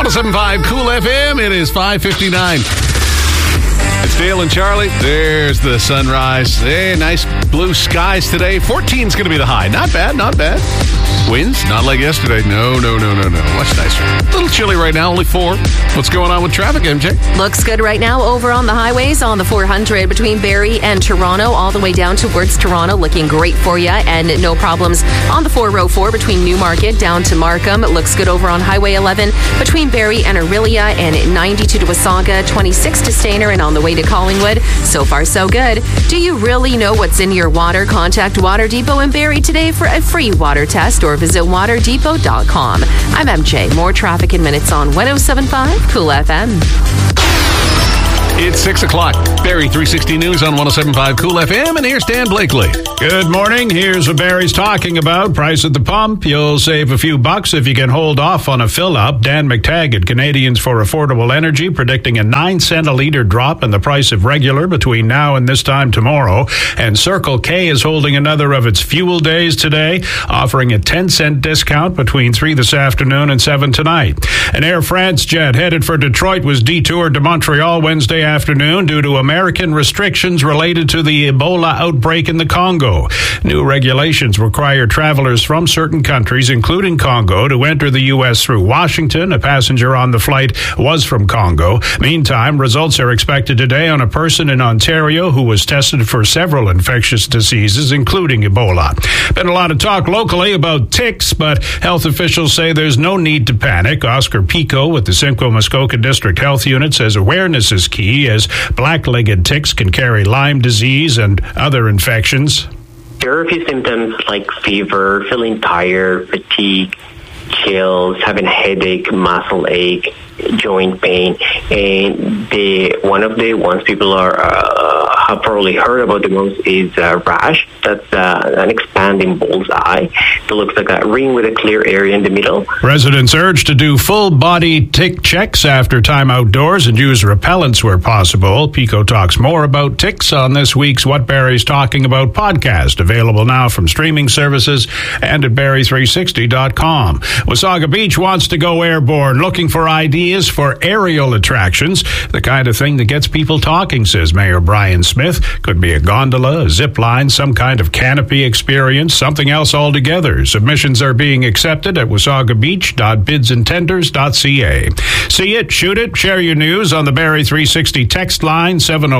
107.5 Cool FM. It is 5:59. It's Dale and Charlie. There's the sunrise. Hey, nice blue skies today. 14 is going to be the high. Not bad, not bad. Winds, not like yesterday. No. Much nicer. A little chilly right now, only 4. What's going on with traffic, MJ? Looks good right now over on the highways on the 400 between Barrie and Toronto, all the way down towards Toronto. Looking great for you, and no problems on the 404 between Newmarket down to Markham. It looks good over on Highway 11 between Barrie and Orillia, and 92 to Wasaga, 26 to Stayner, and on the way to Collingwood. So far, so good. Do you really know what's in your water? Contact Water Depot in Barrie today for a free water test, or visit waterdepot.com. I'm MJ. More traffic in minutes on 107.5 Cool FM. It's 6 o'clock. Barrie 360 News on 107.5 Cool FM, and here's Dan Blakely. Good morning. Here's what Barrie's talking about. Price at the pump. You'll save a few bucks if you can hold off on a fill-up. Dan McTaggart, Canadians for Affordable Energy, predicting a 9-cent a litre drop in the price of regular between now and this time tomorrow. And Circle K is holding another of its fuel days today, offering a 10-cent discount between 3 this afternoon and 7 tonight. An Air France jet headed for Detroit was detoured to Montreal Wednesday afternoon due to American restrictions related to the Ebola outbreak in the Congo. New regulations require travelers from certain countries, including Congo, to enter the U.S. through Washington. A passenger on the flight was from Congo. Meantime, results are expected today on a person in Ontario who was tested for several infectious diseases, including Ebola. Been a lot of talk locally about ticks, but health officials say there's no need to panic. Oscar Pico with the Simcoe Muskoka District Health Unit says awareness is key, as black-legged ticks can carry Lyme disease and other infections. There are a few symptoms like fever, feeling tired, fatigue, chills, having a headache, muscle ache, joint pain, and one of the ones people have probably heard about the most is rash. That's an expanding bullseye. It looks like a ring with a clear area in the middle. Residents urged to do full-body tick checks after time outdoors and use repellents where possible. Pico talks more about ticks on this week's What Barrie's Talking About podcast, available now from streaming services and at Barrie360.com. Wasaga Beach wants to go airborne, looking for ideas for aerial attractions, the kind of thing that gets people talking, says Mayor Brian Smith. Could be a gondola, a zip line, some kind of canopy experience, something else altogether. Submissions are being accepted at wasagabeach.bidsandtenders.ca. See it, shoot it, share your news on the Barrie 360 text line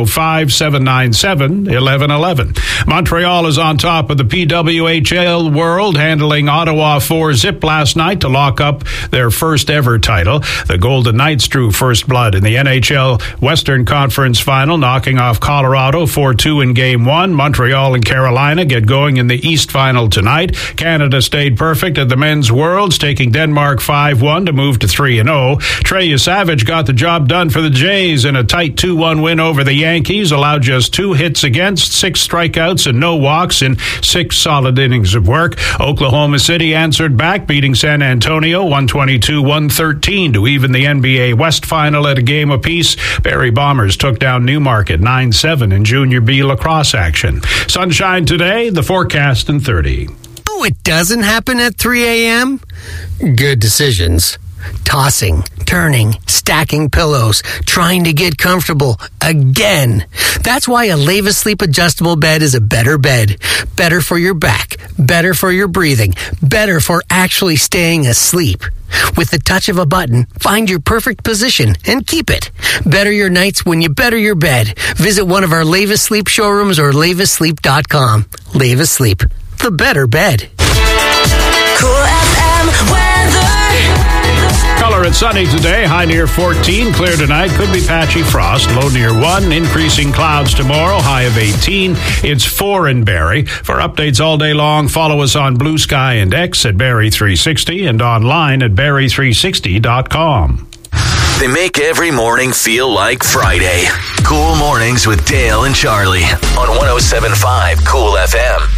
705-797-1111. Montreal is on top of the PWHL World, handling Ottawa 4-zip last night to lock up their first ever title. The Golden Knights drew first blood in the NHL Western Conference Final, knocking off Colorado 4-2 in Game 1. Montreal and Carolina get going in the East Final tonight. Canada stayed perfect at the Men's Worlds, taking Denmark 5-1 to move to 3-0. Trey Savage got the job done for the Jays in a tight 2-1 win over the Yankees, allowed just 2 hits against, 6 strikeouts and no walks in 6 solid innings of work. Oklahoma City answered back, beating San Antonio 122-113 to even the NBA West Final at a game apiece. Barrie Bombers took down Newmarket 9-7 in Junior B lacrosse action. Sunshine today, the forecast in 30. Oh, it doesn't happen at 3 a.m.? Good decisions. Tossing, turning, stacking pillows, trying to get comfortable again. That's why a Leva Sleep adjustable bed is a better bed. Better for your back, better for your breathing, better for actually staying asleep. With the touch of a button, find your perfect position and keep it. Better your nights when you better your bed. Visit one of our Leva Sleep showrooms or levasleep.com. Leva Sleep, the better bed. Cool FM weather. Color and sunny today, high near 14, clear tonight, could be patchy frost, low near 1, increasing clouds tomorrow, high of 18. It's 4 in Barrie. For updates all day long, follow us on Blue Sky and X at Barrie360 and online at Barrie360.com. They make every morning feel like Friday. Cool Mornings with Dale and Charlie on 107.5 Cool FM.